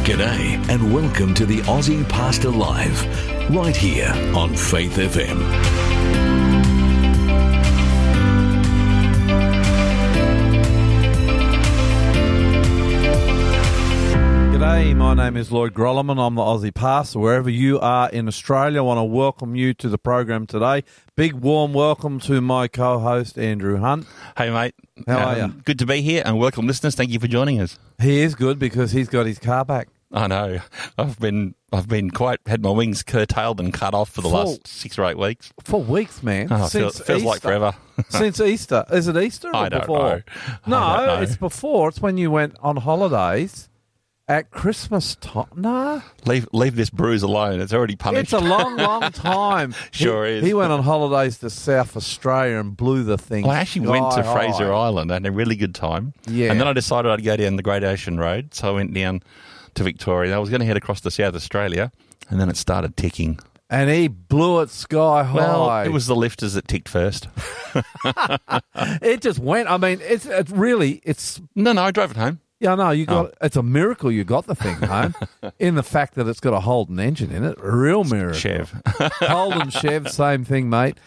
G'day and welcome to the Aussie Pastor Live, right here on Faith FM. G'day, my name is Lloyd Grolleman. I'm the Aussie Pastor. Wherever you are in Australia, I want to welcome you to the program today. Big warm welcome to my co-host Andrew Hunt. Hey mate, How are you? Good to be here and welcome listeners. Thank you for joining us. He is good because he's got his car back. I know I've been had my wings curtailed and cut off for the last 6 or 8 weeks. For weeks, man. Oh, Since feels like forever. Since Easter. Is it Easter or I don't before? know. No, I don't know. it's before. It's when you went on holidays at Christmas time. No. Leave this bruise alone. It's already punished. It's a long, long time. Sure is. He went on holidays to South Australia and blew the thing. Well, I actually went to sky Fraser high. Island and had a really good time. Yeah. And then I decided I'd go down the Great Ocean Road, so I went down to Victoria. I was going to head across to South Australia, and then it started ticking. And he blew it sky high. Well, it was the lifters that ticked first. It just went. I mean, it's really. No, I drove it home. Yeah, no, you got. It's a miracle you got the thing home. In the fact that it's got a Holden engine in it, a real miracle. Chev. Holden Chev, same thing, mate.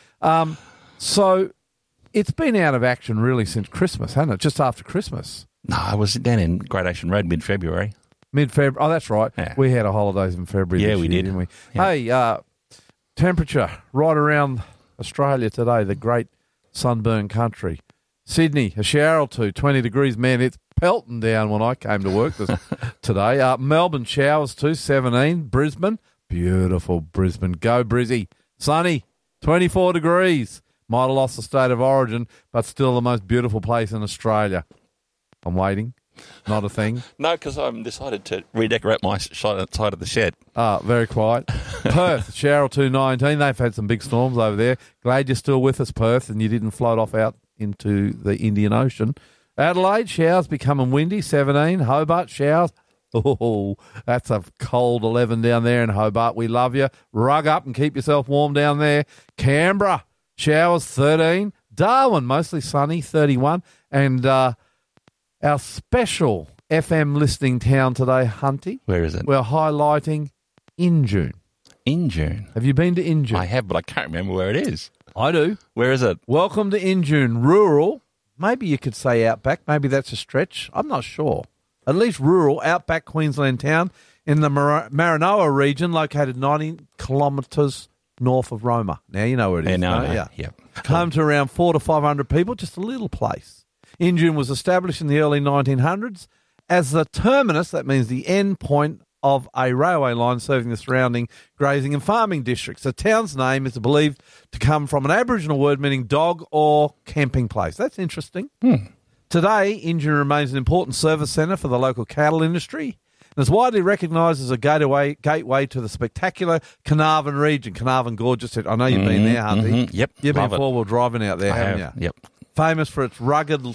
So it's been out of action really since Christmas, hasn't it? Just after Christmas, No, I was down in Great Ocean Road mid-February. mid-February. Oh, that's right. Yeah. We had a holidays in February. Yeah, this we year, did. didn't we? Yeah. Hey, temperature right around Australia today, the great sunburned country. Sydney, a shower or two, 20 degrees. Man, it's pelting down when I came to work today. Melbourne, showers too, 17. Brisbane, beautiful Brisbane. Go Brizzy. Sunny, 24 degrees. Might have lost the state of origin, but still the most beautiful place in Australia. I'm waiting. Not a thing. No, because I'm decided to redecorate my side of the shed. Very quiet. Perth, shower or two, 19. They've had some big storms over there. Glad you're still with us, Perth, and you didn't float off out into the Indian Ocean. Adelaide, showers becoming windy, 17. Hobart, showers. Oh, that's a cold 11 down there in Hobart. We love you. Rug up and keep yourself warm down there. Canberra, showers, 13. Darwin, mostly sunny, 31. And our special FM listening town today, Hunty. Where is it? We're highlighting Injune. Injune. Have you been to Injune? I have, but I can't remember where it is. I do. Where is it? Welcome to Injune. Rural. Maybe you could say outback. Maybe that's a stretch. I'm not sure. At least rural, outback Queensland town in the Maranoa region, located 90 kilometres north of Roma. Now you know where it is. Yeah, no, don't no. you? Yep. Home to around 400 to 500 people, just a little place. Injune was established in the early 1900s as the terminus, that means the end point of a railway line serving the surrounding grazing and farming districts. The town's name is believed to come from an Aboriginal word meaning dog or camping place. That's interesting. Today, Injune remains an important service centre for the local cattle industry and is widely recognised as a gateway to the spectacular Carnarvon region. Carnarvon Gorgeous. I know you've been there, Hunty. Yep. You've been Love it. four-wheel driving out there, I haven't have. you? Yep. Famous for its rugged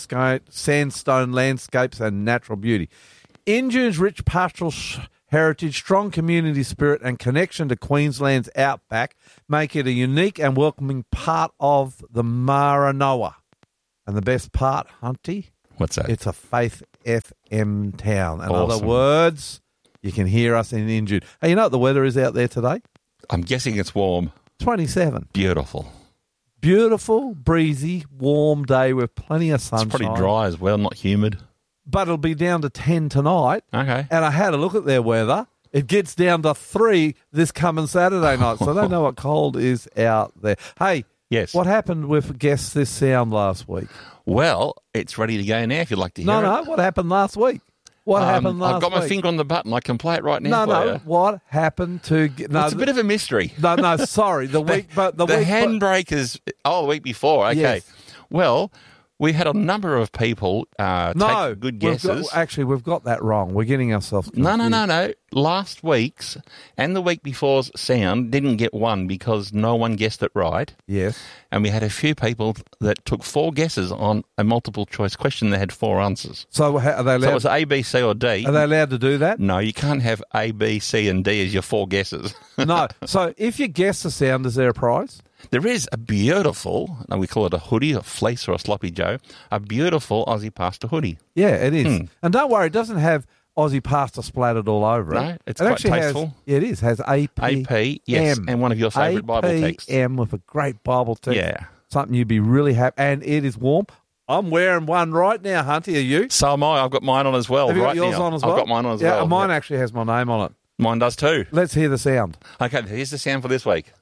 sandstone landscapes and natural beauty. Injune's rich pastoral heritage, strong community spirit and connection to Queensland's outback make it a unique and welcoming part of the Maranoa. And the best part, Hunty, What's that? it's a Faith FM town. In Awesome. other words, you can hear us in Injune. Hey, you know what the weather is out there today? I'm guessing it's warm. 27. Beautiful. Beautiful, breezy, warm day with plenty of sunshine. It's pretty dry as well, not humid. But it'll be down to 10 tonight. Okay. And I had a look at their weather. It gets down to 3 this coming Saturday night. So I don't know what cold is out there. Hey, Yes. what happened with Guess This Sound last week? Well, it's ready to go now if you'd like to hear it. No, what happened last week? What happened last I've got week? my finger on the button. I can play it right now for you. What happened to... No, It's a bit of a mystery. no, sorry. The week... But the week, handbrakers. Oh, the week before. Okay. Yes. Well, we had a number of people take good guesses. We've got that wrong. We're getting ourselves confused. No. Last week's and the week before's sound didn't get one because no one guessed it right. Yes. And we had a few people that took 4 guesses on a multiple choice question that had 4 answers. So are they allowed... So it was A, B, C or D. Are they allowed to do that? No, you can't have A, B, C and D as your 4 guesses. No. So if you guess the sound, is there a prize? There is a beautiful, and we call it a hoodie, a fleece or a sloppy Joe, a beautiful Aussie Pastor hoodie. Yeah, it is. And don't worry, it doesn't have Aussie pasta splattered all over it. No, it's it quite actually tasteful. It is. Has AP, yes, and one of your favourite Bible texts. APM with a great Bible text. Yeah. Something you'd be really happy. And it is warm. I'm wearing one right now, Hunty. Are you? So am I. I've got mine on as well. Have you right got yours now. on as well? I've got mine on as yeah, well. Mine actually has my name on it. Mine does too. Let's hear the sound. Okay, here's the sound for this week.